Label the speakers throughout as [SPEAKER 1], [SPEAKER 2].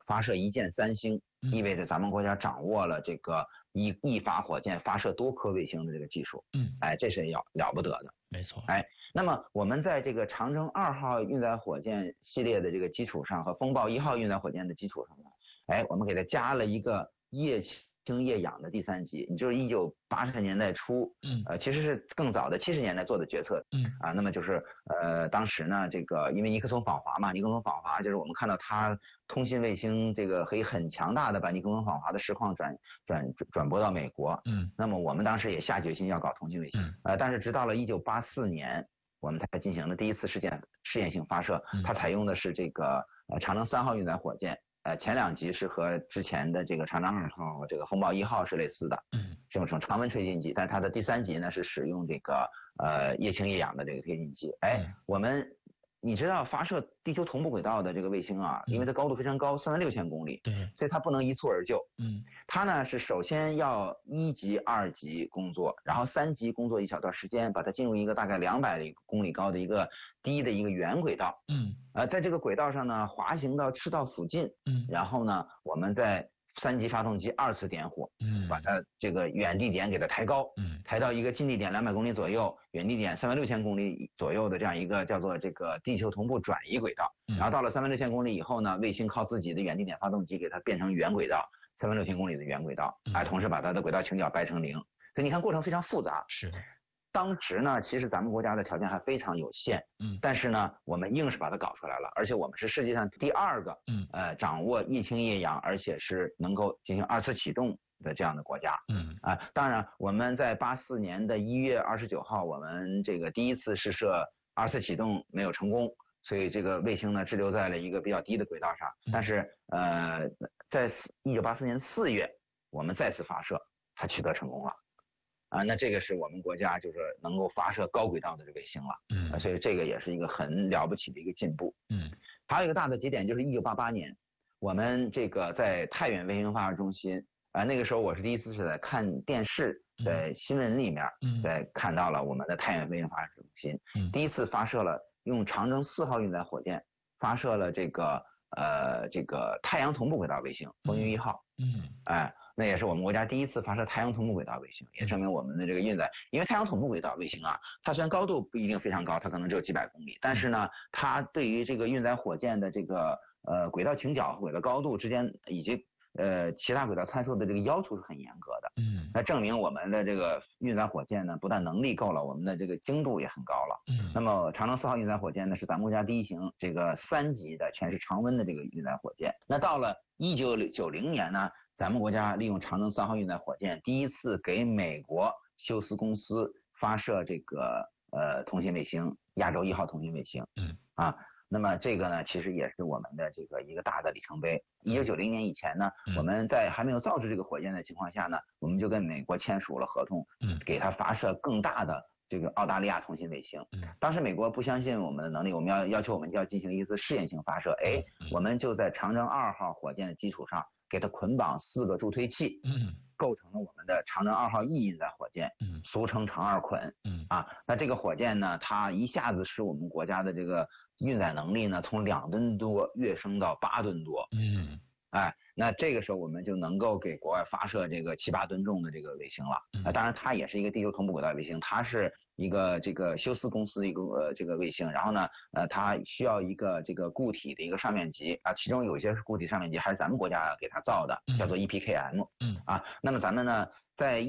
[SPEAKER 1] 发射一箭三星，意味着咱们国家掌握了这个一发火箭发射多颗卫星的这个技术。这是了不得的。
[SPEAKER 2] 没错。
[SPEAKER 1] 那么我们在这个长征2号运载火箭系列的这个基础上和风暴1号运载火箭的基础上呢，我们给它加了一个液氢液氧的第3级，也就是1980年代初，其实是更早的70年代做的决策。那么就是当时呢，这个因为尼克松访华嘛，尼克松访华就是我们看到他通信卫星这个可以很强大的把尼克松访华的实况转播到美国。那么我们当时也下决心要搞通信卫星。但是直到了1984年，我们才进行了第一次试验性发射，它采用的是这个长征3号运载火箭。前2级是和之前的这个长征2号、这个风暴1号是类似的，这种常温推进剂，但是它的第3级呢是使用这个液氢液氧的这个推进剂。你知道发射地球同步轨道的这个卫星啊，因为它高度非常高，36000公里，所以它不能一蹴而就。它呢是首先要1级、2级工作，然后3级工作一小段时间，把它进入一个大概200公里高的一个低的一个圆轨道。在这个轨道上呢，滑行到赤道附近。然后呢，我们在3级发动机2次点火，把它这个远地点给它抬高，抬到一个近地点200公里左右，远地点36000公里左右的这样一个叫做这个地球同步转移轨道。然后到了36000公里以后呢，卫星靠自己的远地点发动机给它变成圆轨道，36000公里的圆轨道，同时把它的轨道倾角掰成0。所以你看过程非常复杂。
[SPEAKER 2] 是的。
[SPEAKER 1] 当时呢，其实咱们国家的条件还非常有限，但是呢，我们硬是把它搞出来了，而且我们是世界上第2个，掌握液氢液氧，而且是能够进行2次启动的这样的国家。当然，我们在84年的1月29号，我们这个第一次试射2次启动没有成功，所以这个卫星呢滞留在了一个比较低的轨道上。但是在1984年4月，我们再次发射，它取得成功了。那这个是我们国家就是能够发射高轨道的这个卫星了。所以这个也是一个很了不起的一个进步。还有一个大的节点就是1988年，我们这个在太原卫星发射中心，那个时候我是第一次是在看电视，在新闻里面，在看到了我们的太原卫星发射中心，第一次发射了用长征4号运载火箭发射了这个太阳同步轨道卫星风云1号。那也是我们国家第一次发射太阳同步轨道卫星，也证明我们的这个运载，因为太阳同步轨道卫星啊，它虽然高度不一定非常高，它可能只有几百公里，但是呢，它对于这个运载火箭的这个轨道倾角和轨道高度之间以及其他轨道参数的这个要求是很严格的。那证明我们的这个运载火箭呢，不但能力够了，我们的这个精度也很高了。那么长征4号运载火箭呢，是咱们国家第1型这个3级的全是常温的这个运载火箭。那到了1990年呢，咱们国家利用长征3号运载火箭第一次给美国休斯公司发射这个通信卫星亚洲1号通信卫星。那么这个呢，其实也是我们的这个一个大的里程碑。1990年以前呢，我们在还没有造制这个火箭的情况下呢，我们就跟美国签署了合同，给它发射更大的这个澳大利亚通信卫星。当时美国不相信我们的能力，我们要求我们要进行一次试验性发射。我们就在长征2号火箭的基础上，给它捆绑4个助推器，构成了我们的长征2号 E 运载火箭，俗称长2捆。那这个火箭呢，它一下子使我们国家的这个运载能力呢，从2吨多跃升到8吨多。那这个时候我们就能够给国外发射这个7、8吨重的这个卫星了。当然它也是一个地球同步轨道卫星，它是一个这个休斯公司一个这个卫星，然后呢它需要一个这个固体的一个上面级其中有一些是固体上面级还是咱们国家给它造的，叫做 EPKM。那么咱们呢在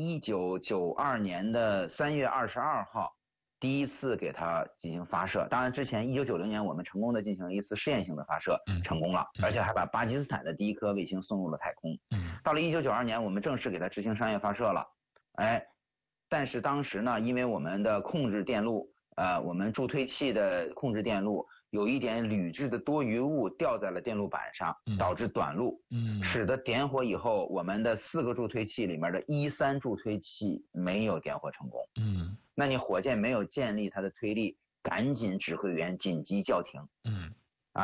[SPEAKER 1] 1992年的3月22号第一次给它进行发射，当然之前1990年我们成功的进行了一次试验性的发射，成功了，而且还把巴基斯坦的第1颗卫星送入了太空。到了1992年我们正式给它执行商业发射了。但是当时呢，因为我们的控制电路我们助推器的控制电路有一点铝制的多余物掉在了电路板上，导致短路，使得点火以后我们的4个助推器里面的E3助推器没有点火成功。那你火箭没有建立它的推力，赶紧指挥员紧急叫停。